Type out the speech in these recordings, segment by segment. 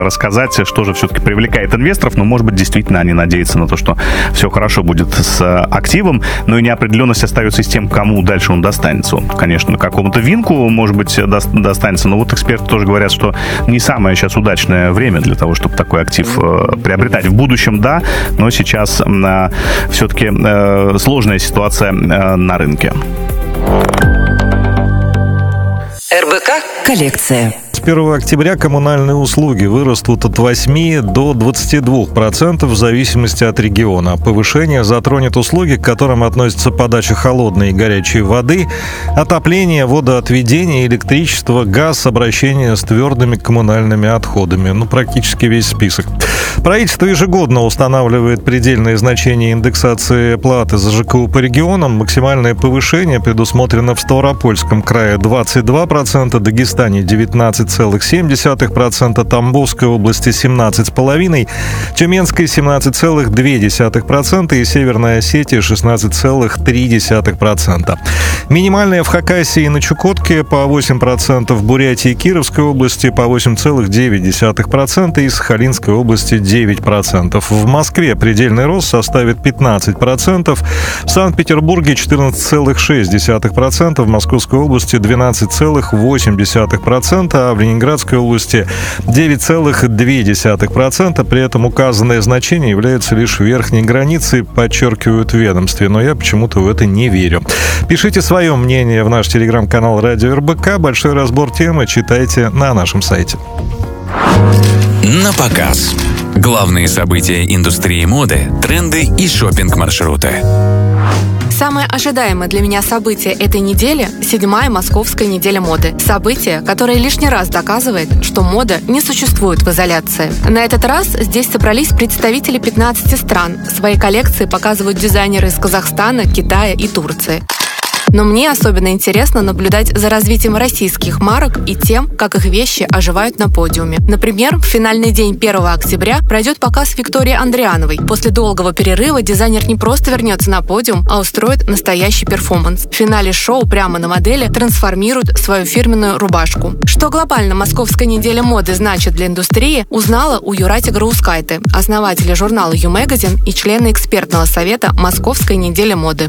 рассказать, что же все-таки привлекает инвесторов, но, может быть, действительно они надеются на то, что все хорошо будет с активом, но и неопределенность остается и с тем, кому дальше он достанется. Конечно, какому-то Винку, может быть, достанется, но вот эксперты тоже говорят, что не самое сейчас удачное время для того, чтобы такой актив приобретать. В будущем, да, но сейчас все-таки сложная ситуация на рынке. РБК «Коллекция». С 1 октября коммунальные услуги вырастут от 8 до 22% в зависимости от региона. Повышение затронет услуги, к которым относятся подача холодной и горячей воды, отопление, водоотведение, электричество, газ, обращение с твердыми коммунальными отходами. Практически весь список. Правительство ежегодно устанавливает предельные значения индексации платы за ЖКУ по регионам. Максимальное повышение предусмотрено в Ставропольском крае 22%, Дагестане 19,7%, Тамбовской области 17,5%, Тюменской 17,2% и Северной Осетии 16,3%. Минимальная в Хакасии и на Чукотке по 8%, в Бурятии и Кировской области по 8,9% и Сахалинской области 9%. В Москве предельный рост составит 15%, в Санкт-Петербурге 14,6%, в Московской области 12,8%, а в Ленинградской области 9,2%. При этом указанное значение является лишь верхней границей, подчеркивают в ведомстве, но я почему-то в это не верю. Пишите свое мнение в наш телеграм-канал «Радио РБК». Большой разбор темы читайте на нашем сайте. На показ. Главные события индустрии моды, тренды и шопинг-маршруты. Самое ожидаемое для меня событие этой недели – 7-я Московская неделя моды. Событие, которое лишний раз доказывает, что мода не существует в изоляции. На этот раз здесь собрались представители 15 стран. Свои коллекции показывают дизайнеры из Казахстана, Китая и Турции. Но мне особенно интересно наблюдать за развитием российских марок и тем, как их вещи оживают на подиуме. Например, в финальный день 1 октября пройдет показ Виктории Андриановой. После долгого перерыва дизайнер не просто вернется на подиум, а устроит настоящий перформанс. В финале шоу прямо на модели трансформирует свою фирменную рубашку. Что глобально Московская неделя моды значит для индустрии, узнала у Юрати Граускайте, основателя журнала YouMagazine и члена экспертного совета Московской недели моды.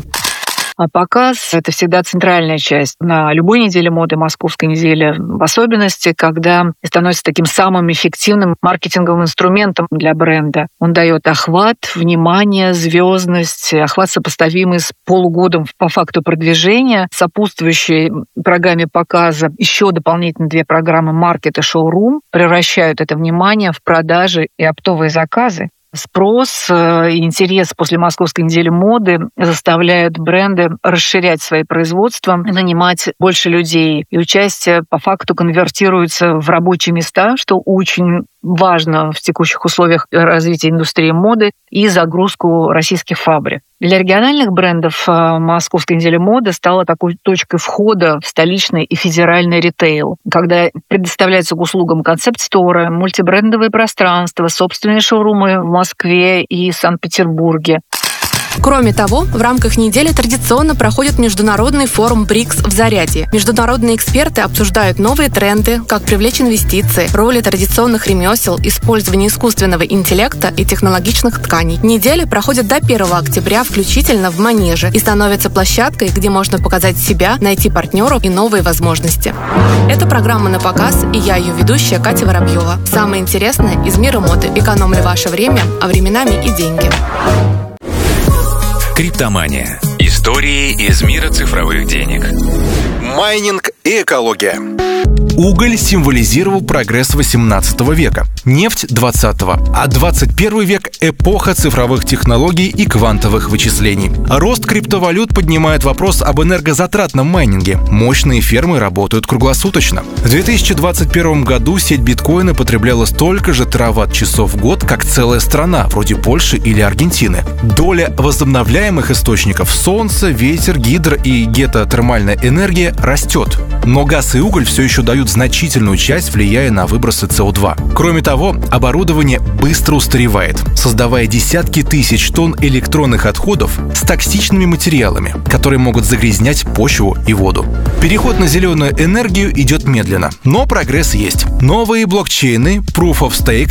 А показ — это всегда центральная часть на любой неделе моды, Московской неделе в особенности, когда становится таким самым эффективным маркетинговым инструментом для бренда. Он дает охват, внимание, звездность, охват сопоставимый с полугодом по факту продвижения, сопутствующей программе показа еще дополнительно 2 программы «Маркет» и «Шоурум» превращают это внимание в продажи и оптовые заказы. Спрос и интерес после Московской недели моды заставляют бренды расширять свои производства, нанимать больше людей. И участие по факту конвертируется в рабочие места, что очень важно в текущих условиях развития индустрии моды, и загрузку российских фабрик. Для региональных брендов Московская неделя моды стала такой точкой входа в столичный и федеральный ритейл, когда предоставляются к услугам концепт-сторы, мультибрендовые пространства, собственные шоурумы в Москве и Санкт-Петербурге. Кроме того, в рамках недели традиционно проходит международный форум БРИКС в Зарядье. Международные эксперты обсуждают новые тренды, как привлечь инвестиции, роли традиционных ремесел, использование искусственного интеллекта и технологичных тканей. Неделя проходит до 1 октября включительно в Манеже и становится площадкой, где можно показать себя, найти партнеров и новые возможности. Это программа «На показ», и я ее ведущая Катя Воробьева. Самое интересное из мира моды. Экономлю ваше время, а временами и деньги. Криптомания. Истории из мира цифровых денег. Майнинг и экология. Уголь символизировал прогресс XVIII века, нефть — XX, а 21 век — эпоха цифровых технологий и квантовых вычислений. Рост криптовалют поднимает вопрос об энергозатратном майнинге. Мощные фермы работают круглосуточно. В 2021 году сеть биткоина потребляла столько же тераватт-часов в год, как целая страна, вроде Польши или Аргентины. Доля возобновляемых источников — солнце, ветер, гидро и геотермальная энергия — растет. Но газ и уголь все еще дают отдают значительную часть, влияя на выбросы СО2. Кроме того, оборудование быстро устаревает, создавая десятки тысяч тонн электронных отходов с токсичными материалами, которые могут загрязнять почву и воду. Переход на зеленую энергию идет медленно, но прогресс есть. Новые блокчейны Proof of Stake